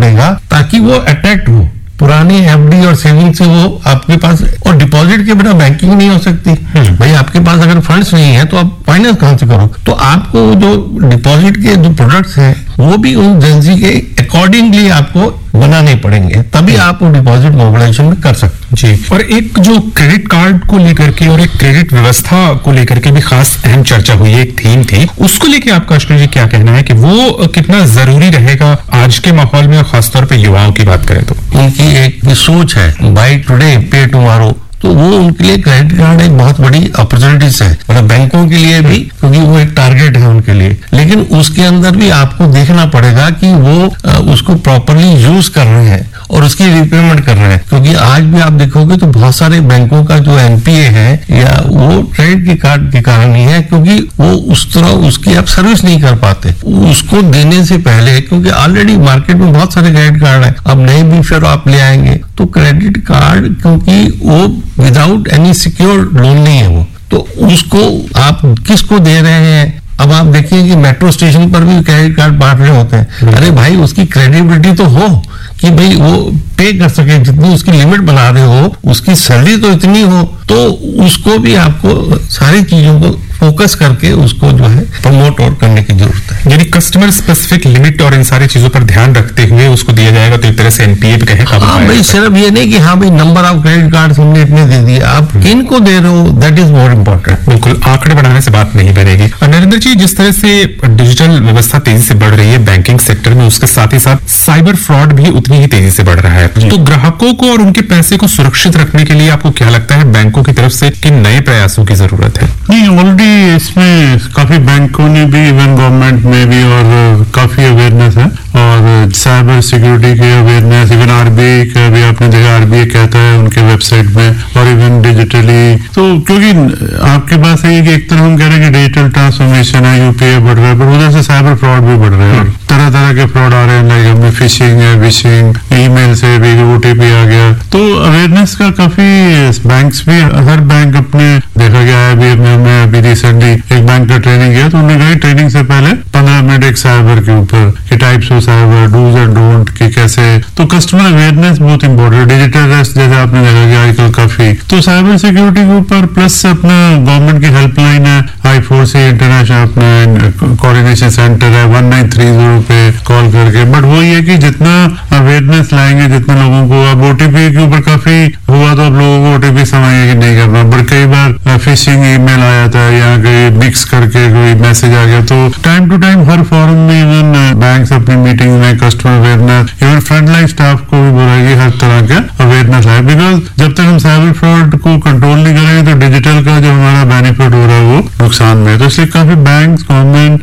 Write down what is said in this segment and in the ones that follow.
देगा ताकि वो अट्रैक्ट हो। पुरानी एफडी और सेविंग से वो आपके पास, और डिपॉजिट के बिना बैंकिंग नहीं हो सकती। भाई आपके पास अगर फंड्स नहीं है तो आप फाइनेंस कहां से करो? तो आपको जो डिपॉजिट के जो प्रोडक्ट्स हैं वो भी उन जेंजी के अकॉर्डिंगली आपको बनाने पड़ेंगे, तभी आप वो डिपॉजिट मोबिलाइजेशन में कर सकते हैं। जी, और एक जो क्रेडिट कार्ड को लेकर के और एक क्रेडिट व्यवस्था को लेकर के भी खास अहम चर्चा हुई है, एक थीम थी, उसको लेके आपका अश्विनी जी क्या कहना है कि वो कितना जरूरी रहेगा आज के माहौल में, और खासतौर पे युवाओं की बात करें तो? उनकी एक सोच है बाय टुडे पे टुमारो, तो वो उनके लिए क्रेडिट कार्ड एक बहुत बड़ी अपॉर्चुनिटीज है, मतलब बैंकों के लिए भी, क्योंकि वो एक टारगेट है उनके लिए। लेकिन उसके अंदर भी आपको देखना पड़ेगा कि वो उसको प्रॉपरली यूज कर रहे हैं और उसकी रिपेमेंट कर रहे हैं, क्योंकि आज भी आप देखोगे तो बहुत सारे बैंकों का जो एनपीए है या वो क्रेडिट के कार्ड के कारण ही है, क्योंकि वो उस तरह उसकी आप सर्विस नहीं कर पाते उसको देने से पहले, क्योंकि ऑलरेडी मार्केट में बहुत सारे क्रेडिट कार्ड है, अब नए भी फिर आप ले आएंगे तो क्रेडिट कार्ड, क्योंकि वो विदाउट एनी सिक्योर लोन नहीं है वो, तो उसको आप किसको दे रहे हैं? अब आप देखिए कि मेट्रो स्टेशन पर भी क्रेडिट कार्ड बांट रहे होते हैं। अरे भाई उसकी क्रेडिबिलिटी तो हो कि भाई वो पे कर सके, जितनी उसकी लिमिट बना रहे हो उसकी सैलरी तो इतनी हो, तो उसको भी आपको सारी चीजों को फोकस करके उसको जो है प्रमोट और करने की जरूरत है। यानी कस्टमर स्पेसिफिक लिमिट और इन सारी चीजों पर ध्यान रखते हुए उसको दिया जाएगा, तो एक तरह से एनपीए पे कहें। हाँ भाई, सिर्फ ये नहीं कि हाँ भाई नंबर ऑफ क्रेडिट कार्ड हमने इतने दे दिए, आप किन को दे रहे हो, दैट इज मोर इम्पोर्टेंट। बिल्कुल, आंकड़े बढ़ाने से बात नहीं बनेगी। नरेंद्र जी, जिस तरह से डिजिटल व्यवस्था तेजी से बढ़ रही है बैंकिंग सेक्टर में, उसके साथ ही साथ साइबर फ्रॉड भी उतनी ही तेजी से बढ़ रहा है, तो ग्राहकों को और उनके पैसे को सुरक्षित रखने के लिए आपको क्या लगता है बैंकों की तरफ से किन नए प्रयासों की जरूरत है? नहीं, ऑलरेडी इसमें काफी बैंकों ने भी, इवन गवर्नमेंट में भी, और काफी अवेयरनेस है, और साइबर सिक्योरिटी की अवेयरनेस, इवन आरबीआई का भी आपने देखा, आरबीआई कहता है उनके वेबसाइट में, और इवन डिजिटली, तो क्योंकि आपके पास है कि एक तरह हम कह रहे हैं कि डिजिटल ट्रांसफॉर्मेशन है, यूपीआई बढ़ रहा है, पर उधर से साइबर फ्रॉड भी बढ़ रहे हैं, और तरह तरह के फ्रॉड आ रहे हैं, लाइक हमें फिशिंग है, विशिंग, ईमेल से भी ओटीपी आ गया, तो अवेयरनेस का काफी बैंक्स भी, हर बैंक अपने देखा गया है। अभी रिसेंटली एक बैंक का ट्रेनिंग किया, तो उन्होंने कहा ट्रेनिंग से पहले 15 मिनट एक साइबर के ऊपर कि types of cyber, dos and don't की कैसे, तो कस्टमर अवेयरनेस बहुत इंपॉर्टेंट। डिजिटल रेस्ट जैसे आपने देखा गया आजकल काफी, तो साइबर सिक्योरिटी के ऊपर प्लस अपना गवर्नमेंट की हेल्पलाइन है, I4C इंटरनेशनल अपना कोऑर्डिनेशन सेंटर है, 1930 पे कॉल करके। बट वो ये कि जितना अवेयरनेस लाएंगे, जितना लोगों को, अब ओटीपी के ऊपर काफी हुआ तो अब लोगों को ओटीपी समझिए कि नहीं करना, बट कई बार फिशिंग ईमेल आया था या कहीं मिक्स करके कोई मैसेज आ गया, तो time to time her forum में इवन बैंक्स अपनी मीटिंग में customer awareness, even frontline staff को भी बोला कि हर तरह का अवेयरनेस है, बिकॉज जब तक हम साइबर फ्रॉड को कंट्रोल नहीं करेंगे तो डिजिटल का जो हमारा बेनिफिट हो रहा है वो नुकसान में है। तो इसलिए काफी बैंक, गवर्नमेंट,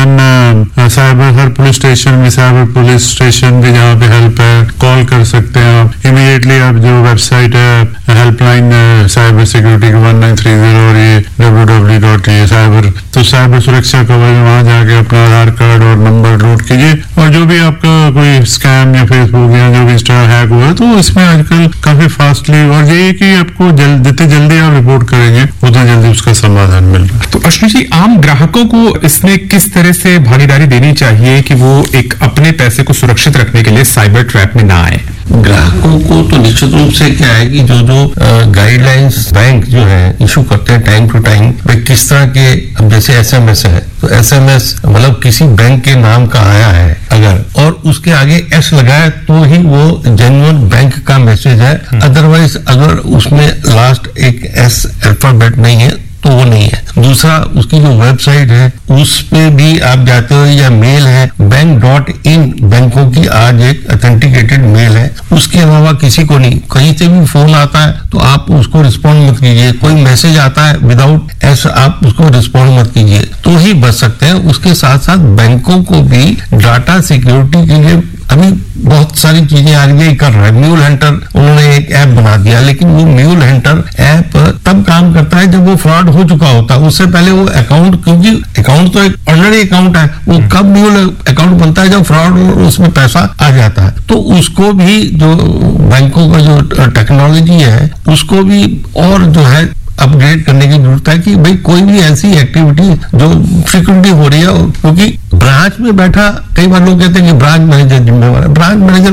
इवन साइबर, हर पुलिस स्टेशन में साइबर पुलिस स्टेशन भी जहाँ पे हेल्प है, कॉल कर सकते हैं आप इमीडिएटली। आप जो वेबसाइट है हेल्पलाइन साइबर सिक्योरिटी 1930 और ये www.cyber, तो साइबर सुरक्षा कवर में वहां जाके अपना आधार कार्ड और नंबर लोड कीजिए, और जो भी आपका कोई स्कैम या फेसबुक या जो भी इंस्टाग्राम हैक हुआ है, तो इसमें आजकल काफी फास्टली, और ये कि आपको जितनी जल्दी आप रिपोर्ट करेंगे उतना जल्दी उसका समाधान मिल रहा है। तो अश्विनी जी, आम ग्राहकों को इसमें किस तरह से भागीदारी देनी चाहिए कि वो एक अपने पैसे को सुरक्षित रखने के लिए साइबर ट्रैप में ना आए? ग्राहकों को तो निश्चित रूप से क्या है कि जो गाइडलाइंस बैंक जो है इशू करते हैं टाइम टू टाइम, किस तरह के, अब जैसे एसएमएस है तो एसएमएस मतलब किसी बैंक के नाम का आया है अगर, और उसके आगे एस लगाए तो ही वो जेन्युइन बैंक का मैसेज है, अदरवाइज अगर उसमें लास्ट एक एस अल्फाबेट नहीं है तो वो नहीं है। दूसरा, उसकी जो वेबसाइट है उस पे भी आप जाते हो, या मेल है बैंक.in, बैंकों की आज एक ऑथेंटिकेटेड मेल है, उसके अलावा किसी को नहीं। कहीं से भी फोन आता है तो आप उसको रिस्पॉन्ड मत कीजिए, कोई मैसेज आता है विदाउट एस आप उसको रिस्पॉन्ड मत कीजिए, तो ही बच सकते हैं। उसके साथ साथ बैंकों को भी डाटा सिक्योरिटी के लिए अभी बहुत सारी चीजें आरबीआई कर रहा है। म्यूल हंटर उन्होंने एक ऐप बना दिया, लेकिन वो म्यूल हंटर ऐप तब काम करता है जब वो फ्रॉड हो चुका होता है, उससे पहले वो अकाउंट, क्योंकि अकाउंट तो एक ऑर्डिनरी अकाउंट है, वो कब म्यूल अकाउंट बनता है जब फ्रॉड उसमें पैसा आ जाता है। तो उसको भी जो बैंकों का जो टेक्नोलॉजी है उसको भी और जो है अपग्रेड करने की जरूरत है कि भाई कोई भी ऐसी एक्टिविटी जो फ्रिक्वेंटली हो रही है, क्योंकि ब्रांच में बैठा, कई बार लोग कहते हैं कि ब्रांच मैनेजर जिम्मेवार है, ब्रांच मैनेजर